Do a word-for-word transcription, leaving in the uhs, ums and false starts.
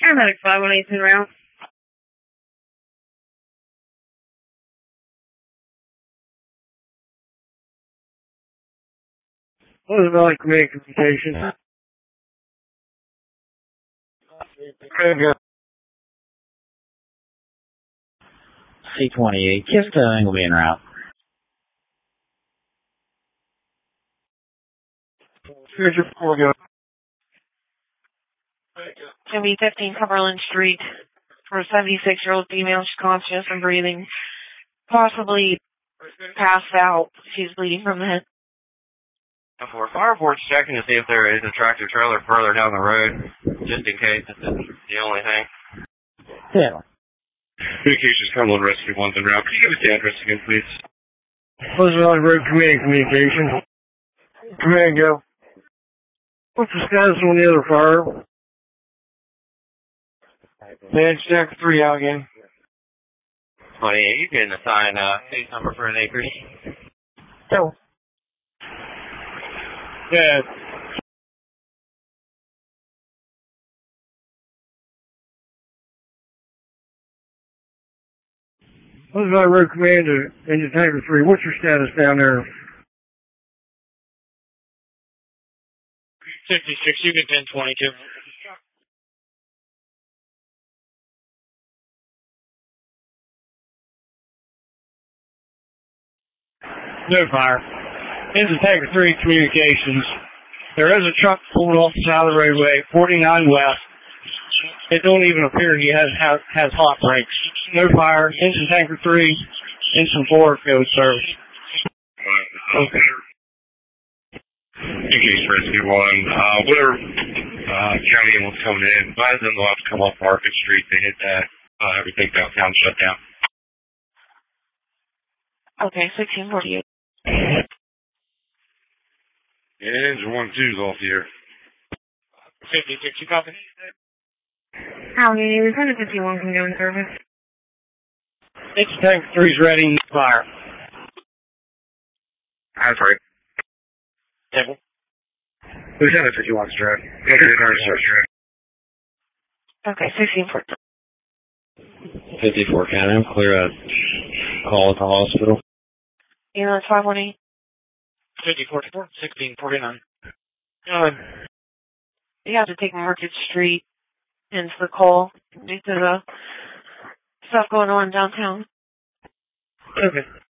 Paramedic five one eight en route. What is Valley Command Communications? C twenty-eight, just uh, will be en route. Here's your four go. Jimmy fifteen Cumberland Street for a seventy-six-year-old female. She's conscious and breathing. Possibly passed out. She's bleeding from the head. For Fireboard's checking to see if there is a tractor trailer further down the road, just in case if it's the only thing. Yeah. Communications Cumberland Rescue one's en route. Can you give us the address again, please? Pleasant Valley Road Command Communications. Command go. What's the status on the other fire? Man, stack three out again. twenty-eight, you can assign a case number for an acreage. Go. Yeah. Pleasant Valley Road Command to Engine Tanker three. What's your status down there? fifty-six, you can ten twenty-two. No fire. Engine Tanker three Communications. There is a truck pulled off the side of the roadway, forty-nine west. It don't even appear he has has, has hot brakes. No fire. Engine Tanker three, Engine four, field service. Okay. In case Rescue one, uh, whatever uh, county anyone's coming in, advise them they'll have to come off Market Street. They hit that. Uh, everything downtown shut down. Okay, sixteen forty-eight. Yeah, engine one two's off here. fifty-six, you copy? Howdy, Lieutenant fifty-one can go in service. Engine Tanker three's ready. Fire. That's right. Table. Lieutenant fifty-one's direct. Yeah, good nurse. Okay, sixteen forty. fifty-four, can I clear a call at the hospital? Ambulance five one eight. fifty forty-four, sixteen forty-nine. Uh, you have to take Market Street into the call due to the stuff going on downtown. Okay.